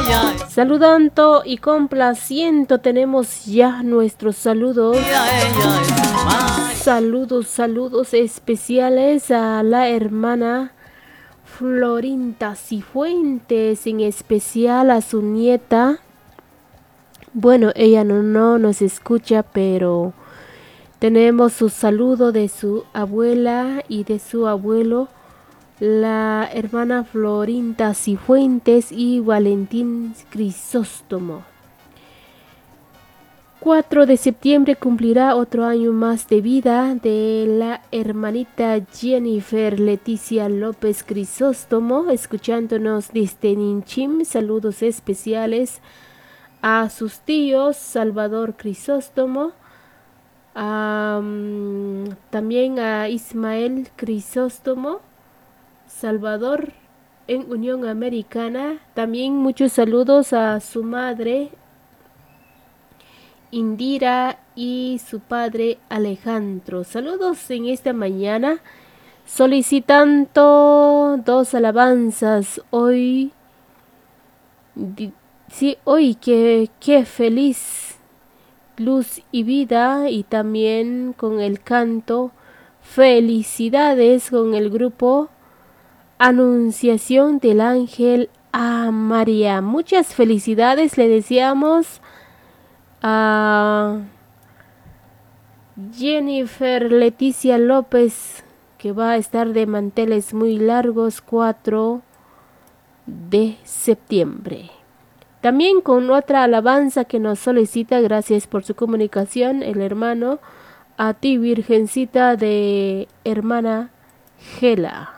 Saludando y complaciendo, tenemos ya nuestros saludos. Saludos especiales a la hermana Florinda Cifuentes, en especial a su nieta. Bueno, ella no nos escucha, pero tenemos su saludo de su abuela y de su abuelo, la hermana Florinda Cifuentes y Valentín Crisóstomo. 4 de septiembre cumplirá otro año más de vida de la hermanita Jennifer Leticia López Crisóstomo, escuchándonos desde Ninchim. Saludos especiales a sus tíos Salvador Crisóstomo, también a Ismael Crisóstomo, Salvador en Unión Americana. También muchos saludos a su madre Indira y su padre Alejandro. Saludos en esta mañana, solicitando 2 alabanzas. Hoy qué feliz luz y vida, y también con el canto Felicidades con el grupo Anunciación del Ángel a María. Muchas felicidades le deseamos a Jennifer Leticia López, que va a estar de manteles muy largos 4 de septiembre. También con otra alabanza que nos solicita, gracias por su comunicación, el hermano: a ti Virgencita de hermana Gela.